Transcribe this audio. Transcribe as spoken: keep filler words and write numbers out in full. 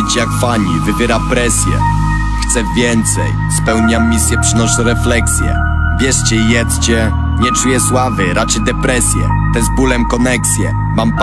życie jak fani, wywiera presję. Chcę więcej, spełniam misję, przynoszę refleksję. Bierzcie i jedzcie, nie czuję sławy, raczej depresję. Te z bólem koneksje, mam